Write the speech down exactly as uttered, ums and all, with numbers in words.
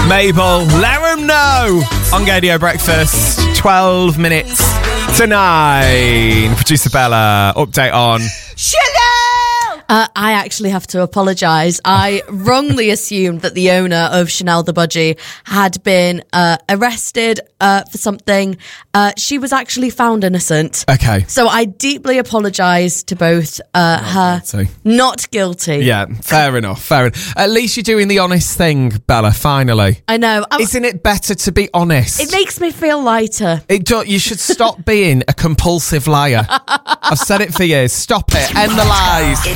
Mabel, let them know. On Gadio Breakfast, twelve minutes to nine. Producer Bella, update on Chanel! Uh, I actually have to apologise. I wrongly assumed that the owner of Chanel the Budgie had been uh, arrested uh, for something. Uh, she was actually found innocent. Okay. So I deeply apologise to both uh, her. guilty. Not guilty. Yeah, fair enough, fair enough. At least you're doing the honest thing, Bella, finally. I know. I'm, Isn't it better to be honest? it makes me feel lighter. It do, you should stop being a compulsive liar. I've said it for years. Stop it. End the lies.